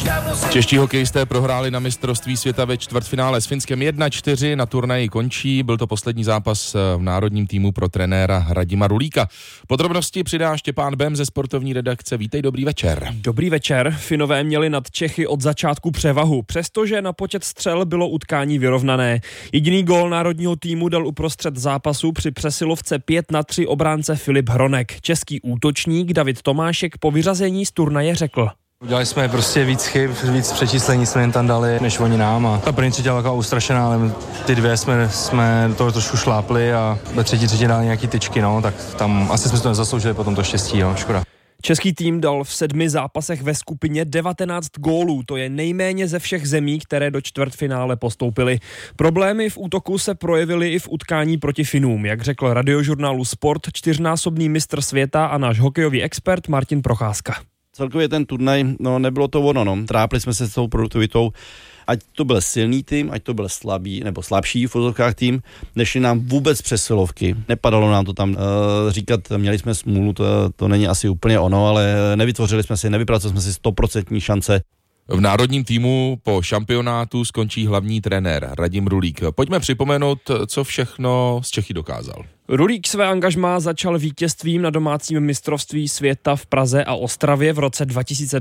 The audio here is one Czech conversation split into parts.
Čeští hokejisté prohráli na mistrovství světa ve čtvrtfinále s Finskem 1-4, na turnaji končí, byl to poslední zápas v národním týmu pro trenéra Radima Rulíka. Podrobnosti přidá Štěpán Bem ze sportovní redakce. Vítej, dobrý večer. Dobrý večer. Finové měli nad Čechy od začátku převahu, přestože na počet střel bylo utkání vyrovnané. Jediný gól národního týmu dal uprostřed zápasu při přesilovce 5-3 obránce Filip Hronek. Český útočník David Tomášek po vyřazení z turnaje řekl: Udělali jsme prostě víc chyb, víc přečíslení jsme jim tam dali, než oni nám. A ta první třetí byla taková ustrašená, ale ty dvě jsme toho trošku šlápli a ve třetí dali nějaký tyčky, no, tak tam asi jsme to nezasloužili potom to štěstí, no, škoda. Český tým dal v 7 zápasech ve skupině 19 gólů, to je nejméně ze všech zemí, které do čtvrtfinále postoupily. Problémy v útoku se projevily i v utkání proti Finům, jak řekl radiožurnálu Sport 4násobný mistr světa a náš hokejový expert Martin Procházka. Celkově ten turnaj, nebylo to ono, Trápili jsme se s tou produktivitou, ať to byl silný tým, ať to byl slabý nebo slabší v úzovkách tým, nešli nám vůbec přesilovky. Nepadalo nám to tam říkat, měli jsme smůlu, to není asi úplně ono, ale nevypracovali jsme si 100% šance. V národním týmu po šampionátu skončí hlavní trenér Radim Rulík. Pojďme připomenout, co všechno z Čechy dokázal. Rulík své angažmá začal vítězstvím na domácím mistrovství světa v Praze a Ostravě v roce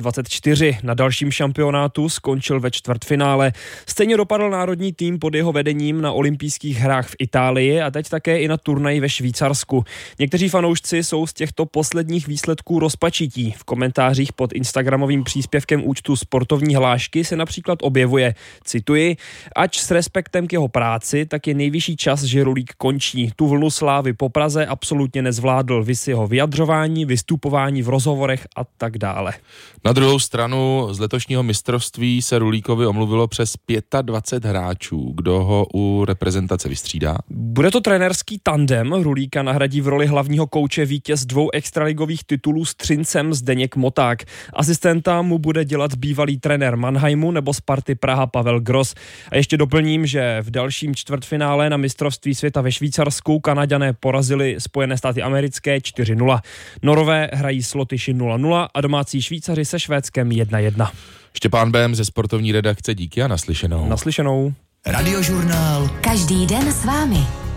2024. Na dalším šampionátu skončil ve čtvrtfinále. Stejně dopadl národní tým pod jeho vedením na olympijských hrách v Itálii a teď také i na turnaji ve Švýcarsku. Někteří fanoušci jsou z těchto posledních výsledků rozpačití. V komentářích pod instagramovým příspěvkem účtu Sportovní hlášky se například objevuje, cituji: ač s respektem k jeho práci, tak je nejvyšší čas, že Rulík končí. Tu vlnu slávy po Praze absolutně nezvládl, vys jeho vyjadřování, vystupování v rozhovorech a tak dále. Na druhou stranu z letošního mistrovství se Rulíkovi omluvilo přes 25 hráčů. Kdo ho u reprezentace vystřídá? Bude to trenérský tandem. Rulíka nahradí v roli hlavního kouče vítěz 2 extraligových titulů s Třincem Zdeněk Moták. Asistenta mu bude dělat bývalý trenér Mannheimu nebo Sparty Praha Pavel Gross. A ještě doplním, že v dalším čtvrtfinále na mistrovství světa ve Švýcarsku Kanaďané porazili Spojené státy americké 4-0. Norové hrají s Lotyši 0-0 a domácí Švýcaři se Švédskem 1-1. Štěpán Bém ze sportovní redakce, díky a naslyšenou. Naslyšenou. Radiožurnál. Každý den s vámi.